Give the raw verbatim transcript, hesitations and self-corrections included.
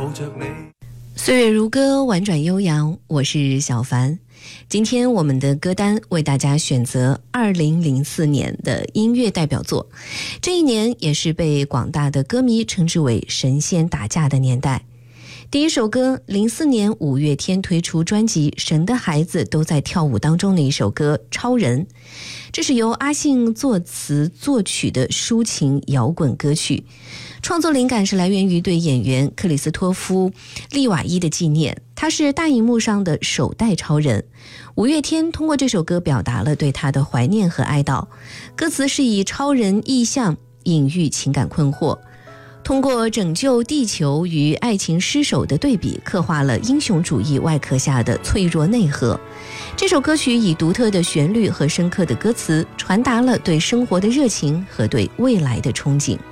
抱着你。 岁月如歌，婉转悠扬，我是小凡。今天我们的歌单为大家选择二零零四年的音乐代表作，这一年也是被广大的歌迷称之为神仙打架的年代。第一首歌，零四年五月天推出专辑《神的孩子都在跳舞》当中的一首歌《超人》，这是由阿信作词作曲的抒情摇滚歌曲。创作灵感是来源于对演员克里斯托夫·利瓦伊的纪念，他是大荧幕上的首代超人。五月天通过这首歌表达了对他的怀念和哀悼，歌词是以超人意象隐喻情感困惑，通过拯救地球与爱情失守的对比，刻画了英雄主义外壳下的脆弱内核。这首歌曲以独特的旋律和深刻的歌词，传达了对生活的热情和对未来的憧憬。